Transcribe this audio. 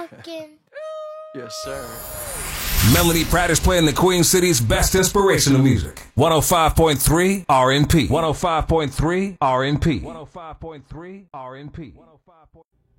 talking. Yes, sir. Melanie Pratt is playing the Queen City's best inspirational music. 105.3 RNP. 105.3 RNP. 105.3 RNP.